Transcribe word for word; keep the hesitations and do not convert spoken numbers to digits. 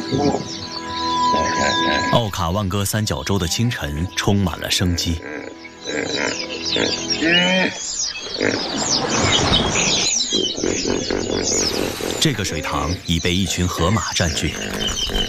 奥卡万戈三角洲的清晨充满了生机。这个水塘已被一群河马占据，